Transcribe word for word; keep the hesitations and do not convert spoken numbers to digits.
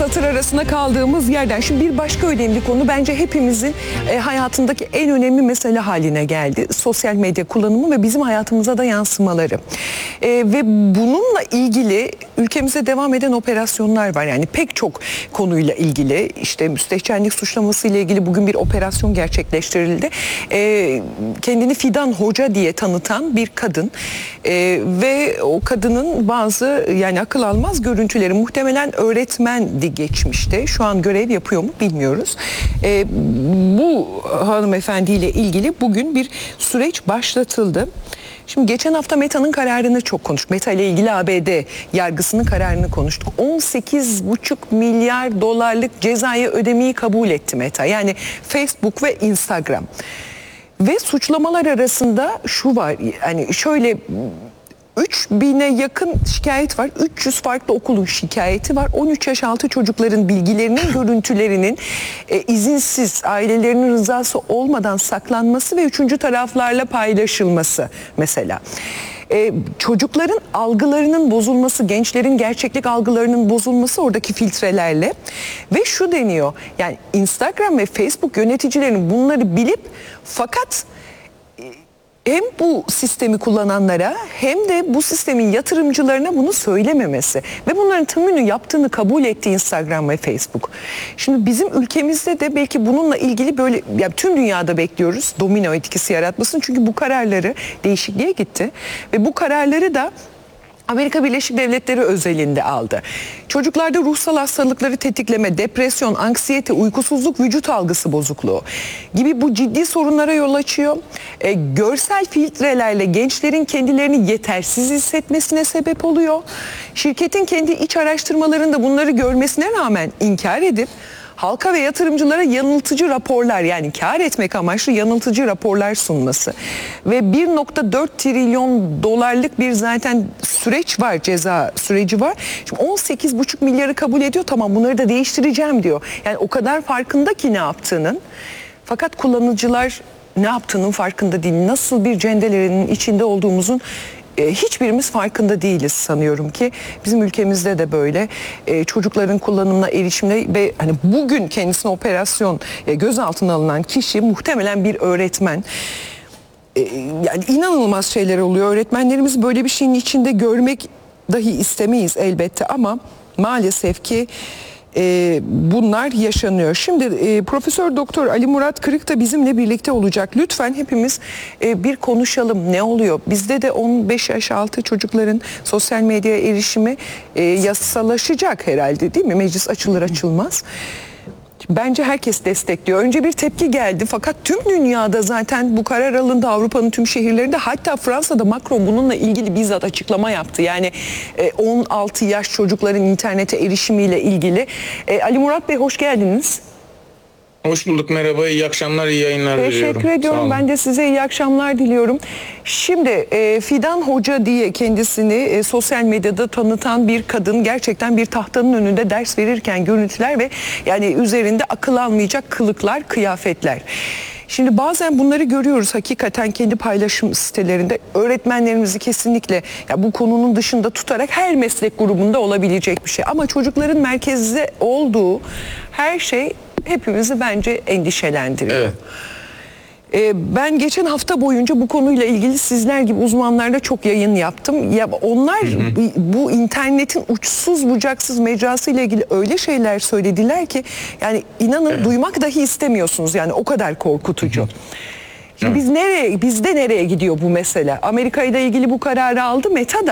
satır arasında kaldığımız yerden şimdi bir başka önemli konu, bence hepimizin e, hayatındaki en önemli mesele haline geldi. Sosyal medya kullanımı ve bizim hayatımıza da yansımaları. E, ve bununla ilgili ülkemizde devam eden operasyonlar var. Yani pek çok konuyla ilgili, işte müstehcenlik suçlaması ile ilgili bugün bir operasyon gerçekleştirildi. E, kendini Fidan Hoca diye tanıtan bir kadın e, ve o kadının bazı yani akıl almaz görüntüleri, muhtemelen öğretmendi geçmişte. Şu an görev yapıyor mu bilmiyoruz. E, bu hanımefendiyle ilgili bugün bir süreç başlatıldı. Şimdi geçen hafta Meta'nın kararını çok konuştuk. Meta ile ilgili A B D yargısının kararını konuştuk. on sekiz buçuk milyar dolarlık cezayı ödemeyi kabul etti Meta. Yani Facebook ve Instagram. Ve suçlamalar arasında şu var, yani şöyle üç bine yakın şikayet var. üç yüz farklı okulun şikayeti var. on üç yaş altı çocukların bilgilerinin, görüntülerinin e, izinsiz, ailelerinin rızası olmadan saklanması ve üçüncü taraflarla paylaşılması mesela. Ee, çocukların algılarının bozulması, gençlerin gerçeklik algılarının bozulması oradaki filtrelerle ve şu deniyor, yani Instagram ve Facebook yöneticilerinin bunları bilip fakat hem bu sistemi kullananlara hem de bu sistemin yatırımcılarına bunu söylememesi ve bunların tümünü yaptığını kabul etti Instagram ve Facebook. Şimdi bizim ülkemizde de belki bununla ilgili böyle, yani tüm dünyada bekliyoruz domino etkisi yaratmasını, çünkü bu kararları değişikliğe gitti ve bu kararları da Amerika Birleşik Devletleri özelinde aldı. Çocuklarda ruhsal hastalıkları tetikleme, depresyon, anksiyete, uykusuzluk, vücut algısı bozukluğu gibi bu ciddi sorunlara yol açıyor. E, görsel filtrelerle gençlerin kendilerini yetersiz hissetmesine sebep oluyor. Şirketin kendi iç araştırmalarında bunları görmesine rağmen inkar edip halka ve yatırımcılara yanıltıcı raporlar, yani kar etmek amaçlı yanıltıcı raporlar sunması ve bir nokta dört trilyon dolarlık bir zaten süreç var, ceza süreci var. Şimdi on sekiz buçuk milyarı kabul ediyor, tamam bunları da değiştireceğim diyor. Yani o kadar farkında ki ne yaptığının, fakat kullanıcılar ne yaptığının farkında değil. Nasıl bir cendelerin içinde olduğumuzun hiçbirimiz farkında değiliz sanıyorum ki. Bizim ülkemizde de böyle e, çocukların kullanımına erişimine ve hani bugün kendisine operasyon e, gözaltına alınan kişi muhtemelen bir öğretmen. E, yani inanılmaz şeyler oluyor. Öğretmenlerimiz böyle bir şeyin içinde görmek dahi istemeyiz elbette ama maalesef ki E, bunlar yaşanıyor. Şimdi e, Profesör Doktor Ali Murat Kırık da bizimle birlikte olacak. Lütfen hepimiz e, bir konuşalım. Ne oluyor? Bizde de on beş yaş altı çocukların sosyal medyaya erişimi e, yasalaşacak herhalde, değil mi? Meclis açılır açılmaz. Bence herkes destekliyor. Önce bir tepki geldi fakat tüm dünyada zaten bu karar alındı, Avrupa'nın tüm şehirlerinde, hatta Fransa'da Macron bununla ilgili bizzat açıklama yaptı. Yani on altı yaş çocukların internete erişimiyle ilgili. Ali Murat Bey hoş geldiniz. Hoş bulduk, merhaba, iyi akşamlar, iyi yayınlar Teşekkür diliyorum. Teşekkür ediyorum, ben de size iyi akşamlar diliyorum. Şimdi e, Fidan Hoca diye kendisini e, sosyal medyada tanıtan bir kadın, gerçekten bir tahtanın önünde ders verirken görüntüler ve yani üzerinde akıl almayacak kılıklar, kıyafetler. Şimdi bazen bunları görüyoruz hakikaten kendi paylaşım sitelerinde. Öğretmenlerimizi kesinlikle ya bu konunun dışında tutarak her meslek grubunda olabilecek bir şey. Ama çocukların merkezde olduğu her şey hepimizi bence endişelendiriyor. Evet. Ee, ben geçen hafta boyunca bu konuyla ilgili sizler gibi uzmanlarla çok yayın yaptım. Ya onlar hı hı. bu internetin uçsuz bucaksız mecrası ile ilgili öyle şeyler söylediler ki yani inanın evet. duymak dahi istemiyorsunuz, yani o kadar korkutucu. Hı hı. Şimdi biz nereye, bizde nereye gidiyor bu mesele? Amerika ile ilgili bu kararı aldı Meta da.